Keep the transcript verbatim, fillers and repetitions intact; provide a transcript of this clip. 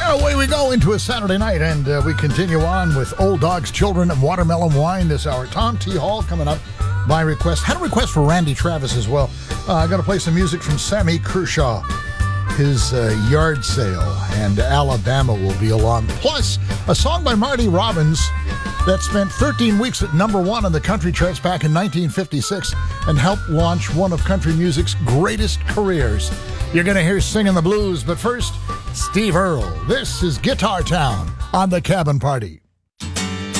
Away we go into a Saturday night, and uh, we continue on with Old Dogs, Children, and Watermelon Wine this hour. Tom T. Hall coming up by request. Had a request for Randy Travis as well. Uh, I got to play some music from Sammy Kershaw. His uh, yard sale, and Alabama will be along. Plus, a song by Marty Robbins that spent thirteen weeks at number one on the country charts back in nineteen fifty-six and helped launch one of country music's greatest careers. You're going to hear Singing the Blues, but first, Steve Earle. This is Guitar Town on the Cabin Party.